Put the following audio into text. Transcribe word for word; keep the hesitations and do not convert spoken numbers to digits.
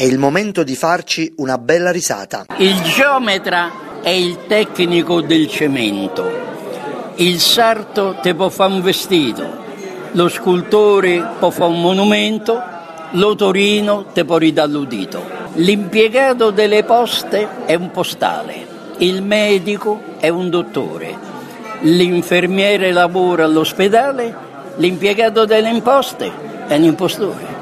È il momento di farci una bella risata. Il geometra è il tecnico del cemento, il sarto te può fare un vestito, lo scultore può fare un monumento, l'otorino te può ridare l'udito. L'impiegato delle poste è un postale, il medico è un dottore, l'infermiere lavora all'ospedale, l'impiegato delle imposte è un impostore.